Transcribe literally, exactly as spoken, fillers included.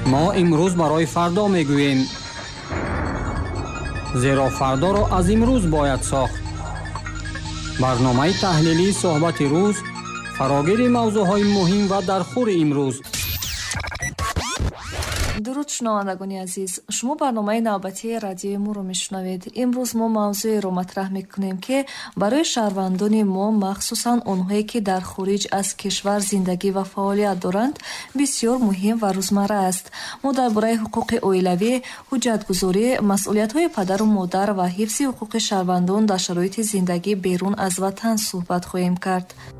ما امروز برای فردا میگوییم، زیرا فردا را از امروز باید ساخت. برنامه تحلیلی صحبت روز فراگیر موضوعهای مهم و در خور امروز. درود شنوندگان عزیز، شما برنامه نوبتی رادیوی ما رو میشنوید. امروز ما موضوعی رو مطرح میکنیم که برای شهروندان ما، مخصوصا اونهایی که در خارج از کشور زندگی و فعالیت دارند، بسیار مهم و روزمره است. ما درباره حقوق اولیوی، حجتگذاری، مسئولیت‌های پدر و مادر و حفظ حقوق شهروندان در شرایط زندگی بیرون از وطن صحبت خواهیم کرد.